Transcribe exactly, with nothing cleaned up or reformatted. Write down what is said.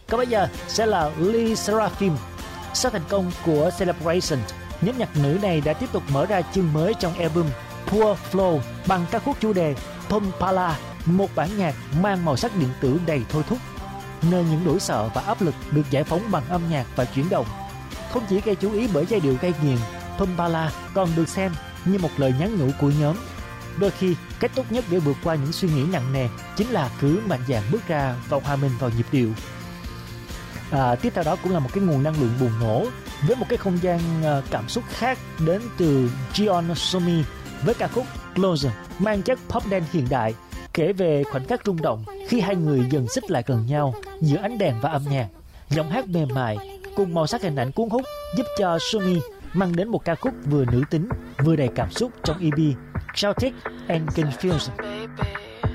Còn bây giờ sẽ là Lee Seraphim. Sau thành công của Celebration, nhóm nhạc nữ này đã tiếp tục mở ra chương mới trong album Poor Flow bằng ca khúc chủ đề Pumpala, một bản nhạc mang màu sắc điện tử đầy thôi thúc, nơi những nỗi sợ và áp lực được giải phóng bằng âm nhạc và chuyển động. Không chỉ gây chú ý bởi giai điệu gây nghiền, Pumpala còn được xem như một lời nhắn nhủ của nhóm. Đôi khi, cách tốt nhất để vượt qua những suy nghĩ nặng nề chính là cứ mạnh dạn bước ra và hòa mình vào nhịp điệu. À, tiếp theo đó cũng là một cái nguồn năng lượng bùng nổ với một cái không gian uh, cảm xúc khác đến từ Jeon Somi với ca khúc Closer, mang chất pop dance hiện đại, kể về khoảnh khắc rung động khi hai người dần xích lại gần nhau giữa ánh đèn và âm nhạc. Giọng hát mềm mại cùng màu sắc hình ảnh cuốn hút giúp cho Somi mang đến một ca khúc vừa nữ tính vừa đầy cảm xúc trong e pê Chaotic and Confused.